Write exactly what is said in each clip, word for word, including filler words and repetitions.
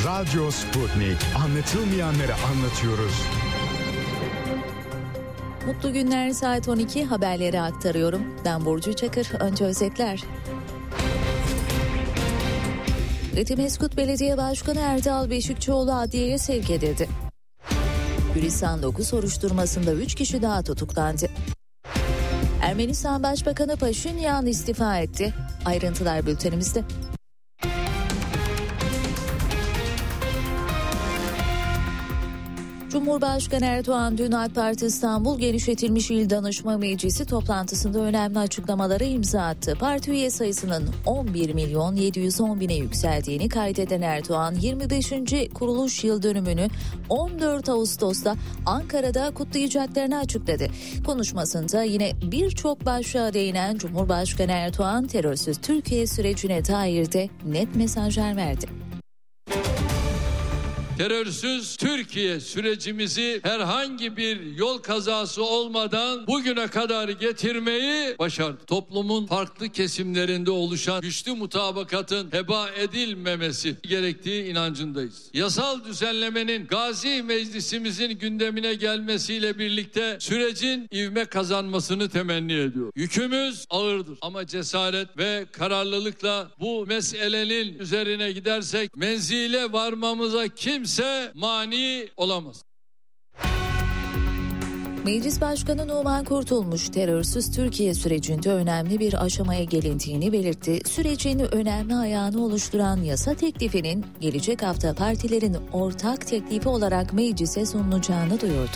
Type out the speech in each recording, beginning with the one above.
Radyo Sputnik. Anlatılmayanları anlatıyoruz. Mutlu günler, saat on iki haberleri aktarıyorum. Ben Burcu Çakır. Önce özetler. Etimeskut Belediye Başkanı Erdal Beşikçioğlu adliyeye sevk edildi. Gülistan dokuz soruşturmasında üç kişi daha tutuklandı. Ermenistan Başbakanı Paşinyan istifa etti. Ayrıntılar bültenimizde. Cumhurbaşkanı Erdoğan dün AK Parti İstanbul Genişletilmiş İl Danışma Meclisi toplantısında önemli açıklamalara imza attı. Parti üye sayısının on bir milyon yedi yüz on bine yükseldiğini kaydeden Erdoğan, yirmi beşinci kuruluş yıl dönümünü on dört Ağustos'ta Ankara'da kutlayacaklarını açıkladı. Konuşmasında yine birçok başlığa değinen Cumhurbaşkanı Erdoğan, terörsüz Türkiye sürecine dair de net mesajlar verdi. Terörsüz Türkiye sürecimizi herhangi bir yol kazası olmadan bugüne kadar getirmeyi başardık. Toplumun farklı kesimlerinde oluşan güçlü mutabakatın heba edilmemesi gerektiği inancındayız. Yasal düzenlemenin Gazi Meclisimizin gündemine gelmesiyle birlikte sürecin ivme kazanmasını temenni ediyor. Yükümüz ağırdır ama cesaret ve kararlılıkla bu meselenin üzerine gidersek menzile varmamıza kim kimse mani olamaz. Meclis Başkanı Numan Kurtulmuş, terörsüz Türkiye sürecinde önemli bir aşamaya gelindiğini belirtti. Sürecin önemli ayağını oluşturan yasa teklifinin gelecek hafta partilerin ortak teklifi olarak meclise sunulacağını duyurdu.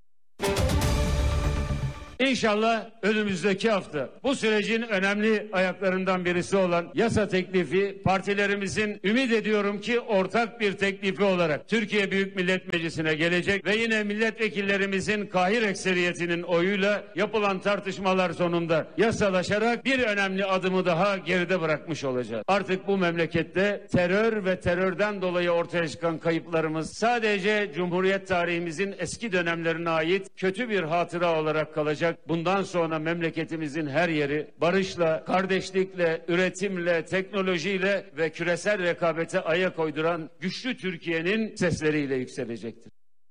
İnşallah önümüzdeki hafta bu sürecin önemli ayaklarından birisi olan yasa teklifi partilerimizin ümit ediyorum ki ortak bir teklifi olarak Türkiye Büyük Millet Meclisi'ne gelecek ve yine milletvekillerimizin kahir ekseriyetinin oyuyla yapılan tartışmalar sonunda yasalaşarak bir önemli adımı daha geride bırakmış olacağız. Artık bu memlekette terör ve terörden dolayı ortaya çıkan kayıplarımız sadece Cumhuriyet tarihimizin eski dönemlerine ait kötü bir hatıra olarak kalacak. Bundan sonra memleketimizin her yeri barışla, kardeşlikle, üretimle, teknolojiyle ve küresel rekabete ayak uyduran güçlü Türkiye'nin sesleriyle yükselecektir.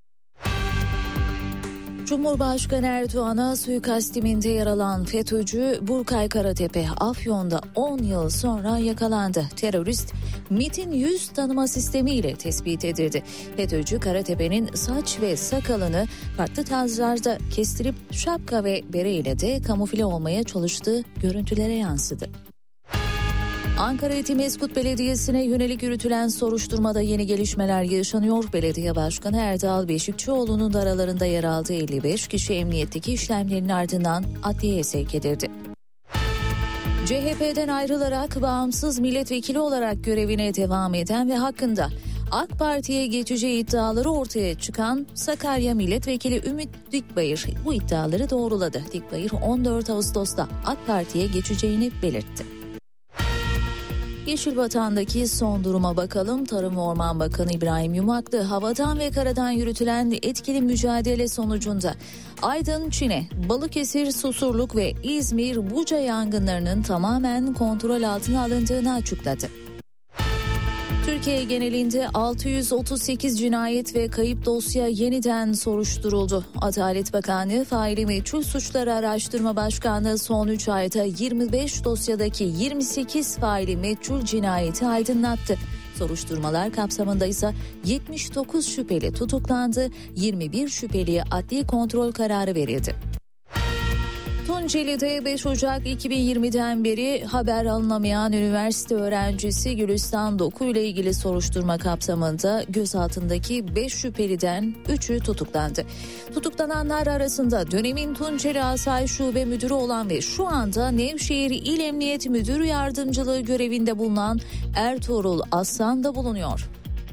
Cumhurbaşkanı Erdoğan'a suikast timinde yer alan FETÖ'cü Burkay Karatepe, Afyon'da on yıl sonra yakalandı. Terörist MİT'in yüz tanıma sistemiyle tespit edildi. FETÖ'cü Karatepe'nin saç ve sakalını farklı tarzlarda kestirip şapka ve bereyle de kamufle olmaya çalıştığı görüntülere yansıdı. Ankara Etimeskut Belediyesi'ne yönelik yürütülen soruşturmada yeni gelişmeler yaşanıyor. Belediye Başkanı Erdal Beşikçioğlu'nun da aralarında yer aldığı elli beş kişi emniyetteki işlemlerin ardından adliyeye sevk edildi. C H P'den ayrılarak bağımsız milletvekili olarak görevine devam eden ve hakkında AK Parti'ye geçeceği iddiaları ortaya çıkan Sakarya Milletvekili Ümit Dikbayır bu iddiaları doğruladı. Dikbayır on dört Ağustos'ta AK Parti'ye geçeceğini belirtti. Yeşil Vatan'daki son duruma bakalım. Tarım ve Orman Bakanı İbrahim Yumaklı, havadan ve karadan yürütülen etkili mücadele sonucunda Aydın, Çine, Balıkesir, Susurluk ve İzmir, Buca yangınlarının tamamen kontrol altına alındığını açıkladı. Türkiye genelinde altı yüz otuz sekiz cinayet ve kayıp dosya yeniden soruşturuldu. Adalet Bakanlığı Faili Meçhul Suçları Araştırma Başkanlığı son üç ayda yirmi beş dosyadaki yirmi sekiz faili meçhul cinayeti aydınlattı. Soruşturmalar kapsamında ise yetmiş dokuz şüpheli tutuklandı, yirmi bir şüpheliye adli kontrol kararı verildi. Tunceli'de beş Ocak iki bin yirmiden beri haber alınamayan üniversite öğrencisi Gülistan Doku ile ilgili soruşturma kapsamında gözaltındaki beş şüpheliden üçü tutuklandı. Tutuklananlar arasında dönemin Tunceli Asayiş Şube Müdürü olan ve şu anda Nevşehir İl Emniyet Müdür Yardımcılığı görevinde bulunan Ertuğrul Aslan da bulunuyor.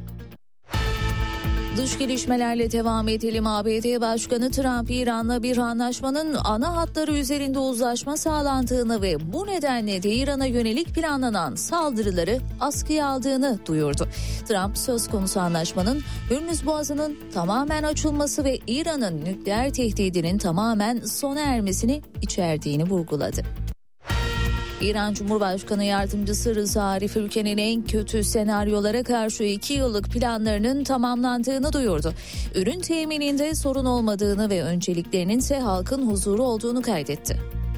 Dış gelişmelerle devam edelim. A B D Başkanı Trump, İran'la bir anlaşmanın ana hatları üzerinde uzlaşma sağlandığını ve bu nedenle de İran'a yönelik planlanan saldırıları askıya aldığını duyurdu. Trump, söz konusu anlaşmanın Hürmüz Boğazı'nın tamamen açılması ve İran'ın nükleer tehdidinin tamamen sona ermesini içerdiğini vurguladı. İran Cumhurbaşkanı Yardımcısı Rıza Arif ülkenin en kötü senaryolara karşı iki yıllık planlarının tamamlandığını duyurdu. Ürün temininde sorun olmadığını ve önceliklerinin ise halkın huzuru olduğunu kaydetti.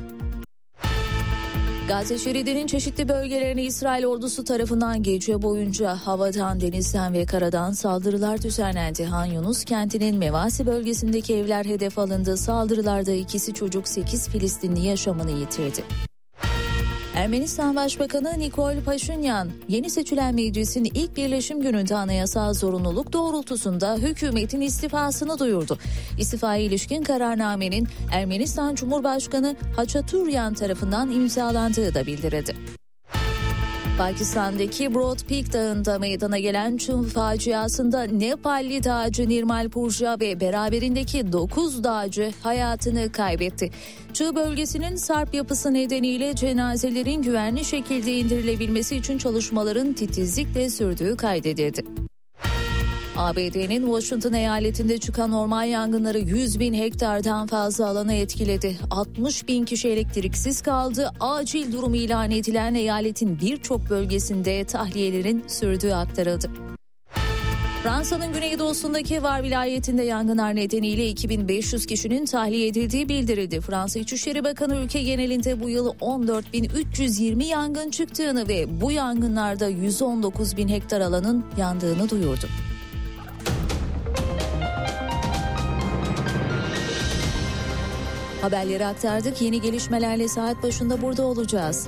Gazze şeridinin çeşitli bölgelerine İsrail ordusu tarafından gece boyunca havadan, denizden ve karadan saldırılar düzenlendi. Han Yunus kentinin Mevasi bölgesindeki evler hedef alındı. Saldırılarda ikisi çocuk, sekiz Filistinli yaşamını yitirdi. Ermenistan Başbakanı Nikol Paşinyan, yeni seçilen meclisin ilk birleşim gününde anayasal zorunluluk doğrultusunda hükümetin istifasını duyurdu. İstifaya ilişkin kararnamenin Ermenistan Cumhurbaşkanı Haçaturyan tarafından imzalandığı da bildirildi. Pakistan'daki Broad Peak Dağı'nda meydana gelen çığ faciasında Nepalli dağcı Nirmal Purja ve beraberindeki dokuz dağcı hayatını kaybetti. Çığ bölgesinin sarp yapısı nedeniyle cenazelerin güvenli şekilde indirilebilmesi için çalışmaların titizlikle sürdüğü kaydedildi. A B D'nin Washington eyaletinde çıkan orman yangınları yüz bin hektardan fazla alanı etkiledi. altmış bin kişi elektriksiz kaldı. Acil durum ilan edilen eyaletin birçok bölgesinde tahliyelerin sürdüğü aktarıldı. Fransa'nın güneydoğusundaki Var vilayetinde yangınlar nedeniyle iki bin beş yüz kişinin tahliye edildiği bildirildi. Fransa İçişleri Bakanı ülke genelinde bu yıl on dört bin üç yüz yirmi yangın çıktığını ve bu yangınlarda yüz on dokuz bin hektar alanın yandığını duyurdu. Haberleri aktardık. Yeni gelişmelerle saat başında burada olacağız.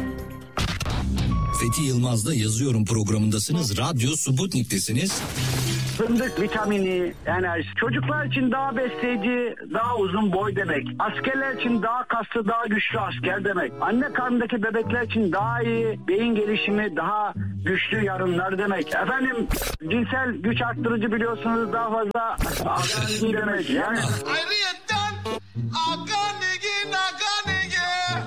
Fethi Yılmaz'da Yazıyorum programındasınız. Radyo Sputnik'tesiniz. Fındık vitamini, enerji. Çocuklar için daha besleyici, daha uzun boy demek. Askerler için daha kaslı, daha güçlü asker demek. Anne karnındaki bebekler için daha iyi beyin gelişimi, daha güçlü yarınlar demek. Efendim cinsel güç arttırıcı biliyorsunuz daha fazla aganigi demek. Yani... Ayrıyetten aganigi aganigi.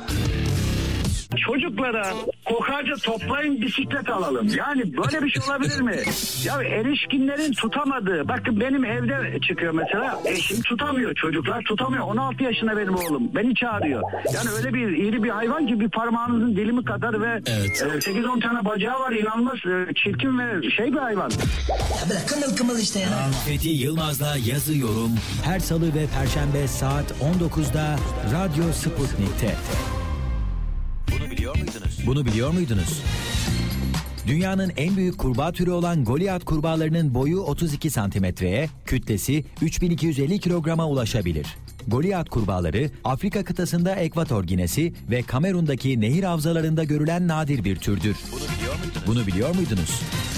Çocuklara kokarca toplayın bisiklet alalım. Yani böyle bir şey olabilir mi? Ya erişkinlerin tutamadığı, bakın benim evde çıkıyor mesela, eşim tutamıyor, çocuklar tutamıyor. on altı yaşında benim oğlum, beni çağırıyor. Yani öyle bir iri bir hayvan ki bir parmağınızın dilimi kadar ve evet. sekiz on tane bacağı var, inanılmaz çirkin ve şey bir hayvan. Ya bırak kımıl kımıl işte ya. Fethi Yılmaz'da Yazıyorum her salı ve perşembe saat on dokuzda Radyo Sputnik'te. Bunu biliyor muydunuz? Bunu biliyor muydunuz? Dünyanın en büyük kurbağa türü olan Goliath kurbağalarının boyu otuz iki santimetreye, kütlesi üç bin iki yüz elli kilograma ulaşabilir. Goliath kurbağaları Afrika kıtasında Ekvator Ginesi ve Kamerun'daki nehir havzalarında görülen nadir bir türdür. Bunu biliyor muydunuz? Bunu biliyor muydunuz?